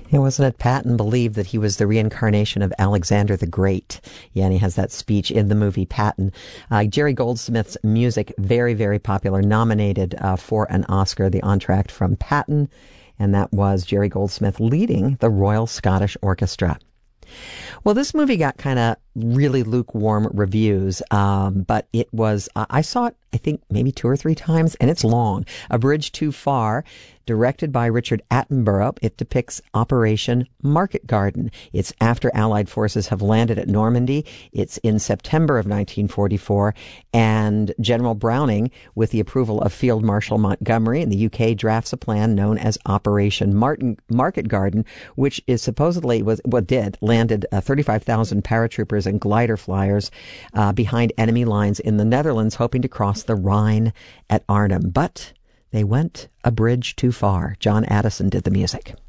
Yeah, wasn't it Patton believed that he was the reincarnation of Alexander the Great? Yeah, and he has that speech in the movie Patton. Jerry Goldsmith's music, very, very popular, nominated for an Oscar, the entr'acte from Patton, and that was Jerry Goldsmith leading the Royal Scottish Orchestra. Well, this movie got kind of really lukewarm reviews, but it was, I saw it, I think, maybe 2 or 3 times, and it's long. A Bridge Too Far, directed by Richard Attenborough. It depicts Operation Market Garden. It's after Allied forces have landed at Normandy. It's in September of 1944, and General Browning, with the approval of Field Marshal Montgomery in the UK, drafts a plan known as Operation Market Garden, which is supposedly landed 35,000 paratroopers and glider flyers behind enemy lines in the Netherlands, hoping to cross the Rhine at Arnhem. But they went a bridge too far. John Addison did the music.